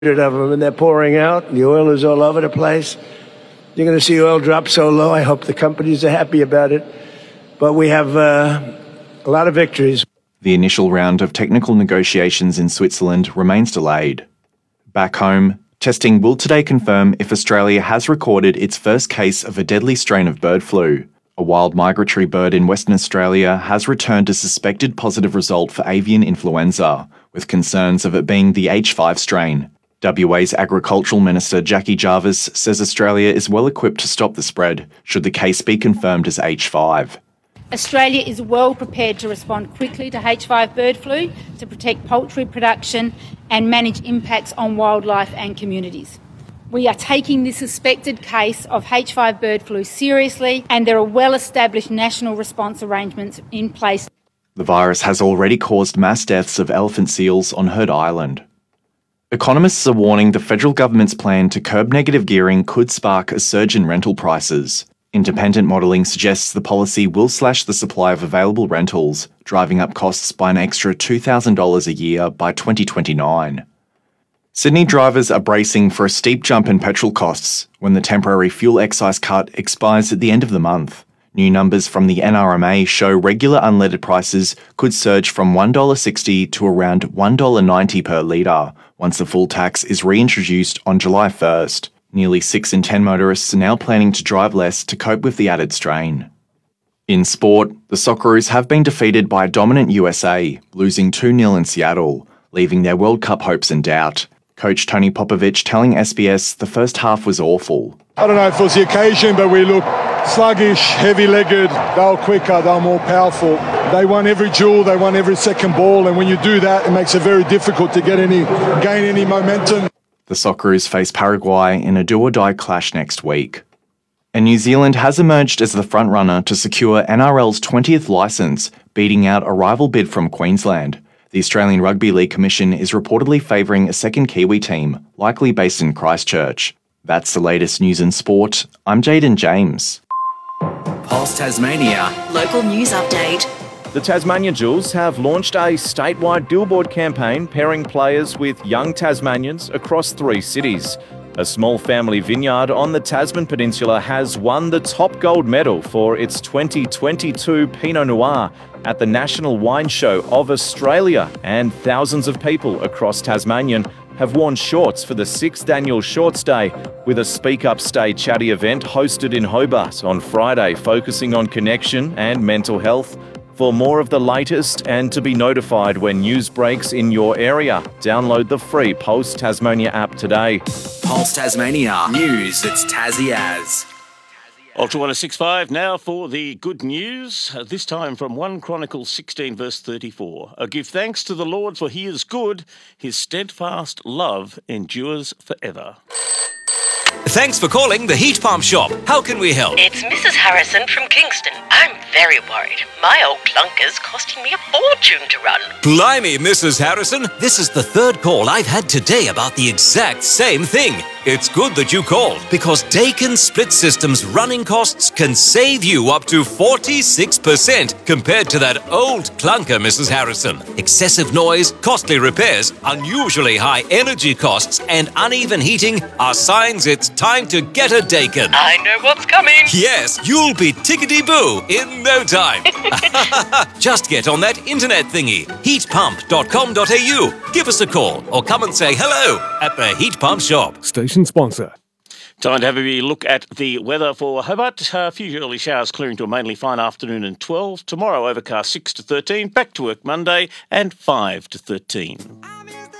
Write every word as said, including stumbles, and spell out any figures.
of them, and they're pouring out. The oil is all over the place. You're going to see oil drop so low. I hope the companies are happy about it. But we have uh, a lot of victories. The initial round of technical negotiations in Switzerland remains delayed. Back home, testing will today confirm if Australia has recorded its first case of a deadly strain of bird flu. A wild migratory bird in Western Australia has returned a suspected positive result for avian influenza, with concerns of it being the H five strain. W A's Agricultural Minister Jackie Jarvis says Australia is well equipped to stop the spread should the case be confirmed as H five. Australia is well prepared to respond quickly to H five bird flu to protect poultry production and manage impacts on wildlife and communities. We are taking this suspected case of H five bird flu seriously, and there are well-established national response arrangements in place. The virus has already caused mass deaths of elephant seals on Heard Island. Economists are warning the federal government's plan to curb negative gearing could spark a surge in rental prices. Independent modelling suggests the policy will slash the supply of available rentals, driving up costs by an extra two thousand dollars a year by twenty twenty-nine. Sydney drivers are bracing for a steep jump in petrol costs when the temporary fuel excise cut expires at the end of the month. New numbers from the N R M A show regular unleaded prices could surge from one dollar sixty to around one dollar ninety per litre once the full tax is reintroduced on July first. Nearly six in ten motorists are now planning to drive less to cope with the added strain. In sport, the Socceroos have been defeated by a dominant U S A, losing two nil in Seattle, leaving their World Cup hopes in doubt. Coach Tony Popovich telling S B S the first half was awful. I don't know if it was the occasion, but we looked sluggish, heavy-legged. They were quicker, they were more powerful. They won every duel, they won every second ball, and when you do that, it makes it very difficult to get any, gain any momentum. The Socceroos face Paraguay in a do-or-die clash next week. And New Zealand has emerged as the frontrunner to secure N R L's twentieth licence, beating out a rival bid from Queensland. The Australian Rugby League Commission is reportedly favouring a second Kiwi team, likely based in Christchurch. That's the latest news in sport. I'm Jaden James. Pulse Tasmania. Local news update. The Tasmania Jewels have launched a statewide billboard campaign pairing players with young Tasmanians across three cities. A small family vineyard on the Tasman Peninsula has won the top gold medal for its twenty twenty-two Pinot Noir at the National Wine Show of Australia, and thousands of people across Tasmanian have worn shorts for the sixth annual Shorts Day, with a Speak Up Stay Chatty event hosted in Hobart on Friday focusing on connection and mental health. For more of the latest and to be notified when news breaks in your area, download the free Pulse Tasmania app today. Pulse Tasmania. News that's Tassie as. Ultra one oh six point five now for the good news, uh, this time from First Chronicles sixteen verse thirty-four. Uh, Give thanks to the Lord, for he is good, his steadfast love endures forever. Thanks for calling the Heat Pump Shop. How can we help? It's Missus Harrison from Kingston. I'm very worried. My old clunker's costing me a fortune to run. Blimey, Missus Harrison. This is the third call I've had today about the exact same thing. It's good that you called, because Dakin Split System's running costs can save you up to forty-six percent compared to that old clunker, Missus Harrison. Excessive noise, costly repairs, unusually high energy costs, and uneven heating are signs it's time to get a Dakin. I know what's coming. Yes, you'll be tickety-boo in no time. Just get on that internet thingy, heat pump dot com dot a u. Give us a call or come and say hello at the Heat Pump Shop. Station sponsor. Time to have a wee look at the weather for Hobart. A few early showers clearing to a mainly fine afternoon and twelve. Tomorrow overcast six to thirteen. Back to work Monday and five to thirteen.